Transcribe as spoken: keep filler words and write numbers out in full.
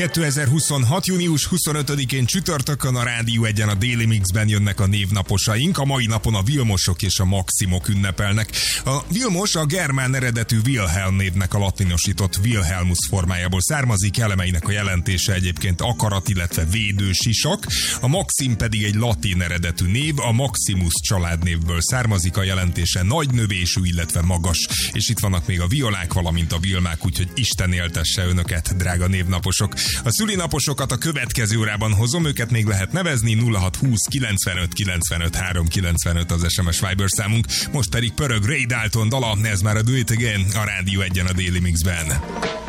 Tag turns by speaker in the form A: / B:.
A: kétezer-huszonhat. június huszonötödikén csütörtökön a Rádió Egyen a Daily Mixben jönnek a névnaposaink. A mai napon a Vilmosok és a Maximok ünnepelnek. A Vilmos a germán eredetű Wilhelm névnek a latinosított Wilhelmus formájából származik, elemeinek a jelentése egyébként akarat, illetve védősisak. A Maxim pedig egy latin eredetű név, a Maximus családnévből származik, a jelentése nagy növésű, illetve magas. És itt vannak még a Violák, valamint a Vilmák, úgyhogy Isten éltesse önöket, drága névnaposok. A szülinaposokat a következő órában hozom, őket még lehet nevezni, nulla hat húsz kilencvenöt kilencvenöt három kilencvenöt az es em es Viber számunk. Most pedig pörög Ray Dalton dala, ez már a Do It Again, a Rádió Egyen a Daily Mixben.